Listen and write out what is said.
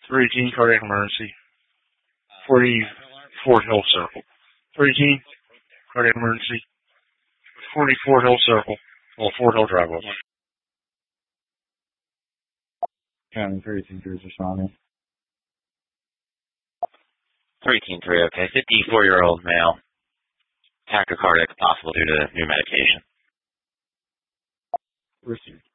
318, cardiac emergency. 44 Hill Circle. 318, cardiac emergency. 44 Hill Circle. Well, Fort Hill Drive was. County 318 responding. 318-3, okay. 54-year-old male. Tachycardic, possible due to new medication. Received.